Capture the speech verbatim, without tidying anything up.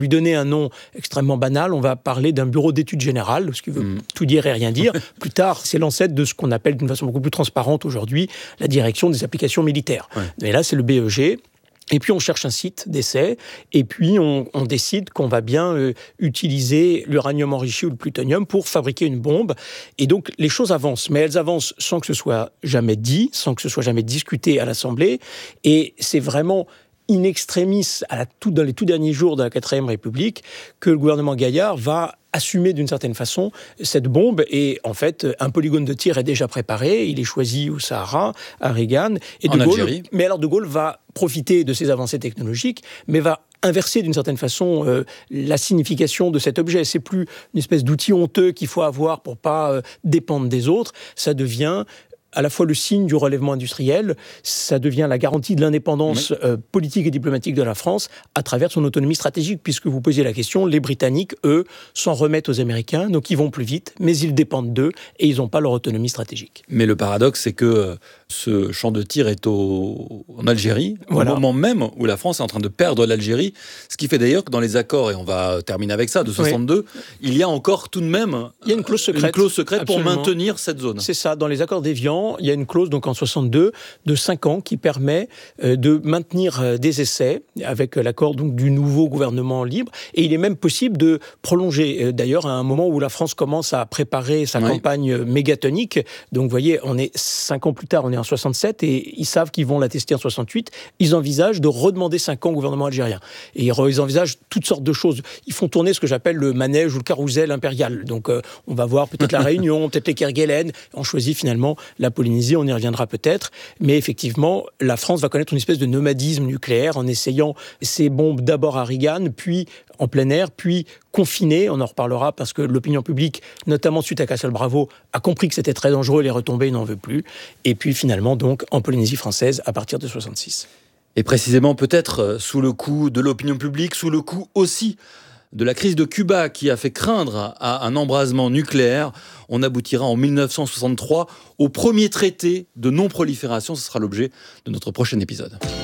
lui donner un nom extrêmement banal, on va parler d'un bureau d'études générales, ce qui veut mmh. tout dire et rien dire. Plus tard, c'est l'ancêtre de ce qu'on appelle d'une façon beaucoup plus transparente aujourd'hui la direction des applications militaires. Ouais. Mais là, c'est le B E G. Et puis on cherche un site d'essai, et puis on, on décide qu'on va bien euh, utiliser l'uranium enrichi ou le plutonium pour fabriquer une bombe. Et donc les choses avancent, mais elles avancent sans que ce soit jamais dit, sans que ce soit jamais discuté à l'Assemblée. Et c'est vraiment in extremis, à la tout, dans les tout derniers jours de la quatrième République, que le gouvernement Gaillard va assumer d'une certaine façon cette bombe. Et en fait, un polygone de tir est déjà préparé. Il est choisi au Sahara, à Regan. Et de en Gaulle, Algérie. Mais alors de Gaulle va profiter de ces avancées technologiques, mais va inverser d'une certaine façon euh, la signification de cet objet. C'est plus une espèce d'outil honteux qu'il faut avoir pour pas euh, dépendre des autres. Ça devient à la fois le signe du relèvement industriel, ça devient la garantie de l'indépendance oui. euh, politique et diplomatique de la France à travers son autonomie stratégique, puisque vous posiez la question, les Britanniques, eux, s'en remettent aux Américains, donc ils vont plus vite, mais ils dépendent d'eux et ils n'ont pas leur autonomie stratégique. Mais le paradoxe, c'est que ce champ de tir est au... en Algérie, voilà. au moment même où la France est en train de perdre l'Algérie, ce qui fait d'ailleurs que dans les accords, et on va terminer avec ça, de soixante-deux, oui. il y a encore tout de même il y a une clause secrète, une clause secrète pour absolument. maintenir cette zone. C'est ça, dans les accords d'Évian, il y a une clause donc en soixante-deux de cinq ans qui permet euh, de maintenir euh, des essais avec euh, l'accord donc du nouveau gouvernement libre, et il est même possible de prolonger. Euh, d'ailleurs, à un moment où la France commence à préparer sa oui. campagne mégatonique, donc vous voyez, on est cinq ans plus tard, on est en soixante-sept, et ils savent qu'ils vont la tester en soixante-huit, ils envisagent de redemander cinq ans au gouvernement algérien. Et ils envisagent toutes sortes de choses. Ils font tourner ce que j'appelle le manège ou le carrousel impérial. Donc euh, on va voir peut-être la Réunion, peut-être les Kerguelen, on choisit finalement la Polynésie, on y reviendra peut-être, mais effectivement, la France va connaître une espèce de nomadisme nucléaire en essayant ces bombes d'abord à Regan, puis en plein air, puis confinées, on en reparlera parce que l'opinion publique, notamment suite à Castle Bravo, a compris que c'était très dangereux, les retombées, n'en veut plus, et puis finalement donc en Polynésie française à partir de soixante-six. Et précisément peut-être sous le coup de l'opinion publique, sous le coup aussi de la crise de Cuba qui a fait craindre à un embrasement nucléaire, on aboutira en mille neuf cent soixante-trois au premier traité de non-prolifération. Ce sera l'objet de notre prochain épisode.